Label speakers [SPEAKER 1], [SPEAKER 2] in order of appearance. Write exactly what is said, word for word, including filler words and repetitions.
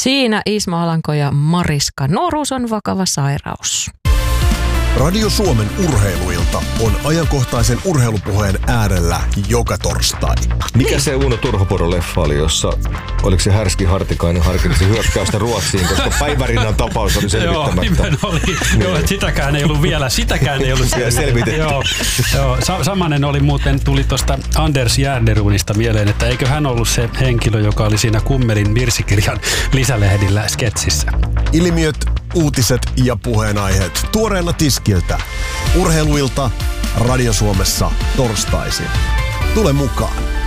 [SPEAKER 1] Siinä Ismo Alanko ja Mariska. Nuoruus on vakava sairaus.
[SPEAKER 2] Radio Suomen urheiluilta on ajankohtaisen urheilupuheen äärellä joka torstai.
[SPEAKER 3] Mikä niin. se Uno Turhopodon leffa oli, jossa oliko se Härski Hartikainen harkitsi hyökkäystä Ruotsiin, koska Päivärinnan tapaus oli selvittämättä.
[SPEAKER 4] Joo, oli. Niin. Joo, että sitäkään ei ollut vielä, sitäkään ei ollut
[SPEAKER 3] selvitetty.
[SPEAKER 4] Joo, joo. Sa- samanen oli muuten, tuli tuosta Anders Järnerunista mieleen, että eikö hän ollut se henkilö, joka oli siinä Kummelin virsikirjan lisälehdillä sketsissä.
[SPEAKER 2] Ilmiöt, uutiset ja puheenaiheet tuoreena tiskiltä. Urheiluilta Radio Suomessa torstaisin. Tule mukaan.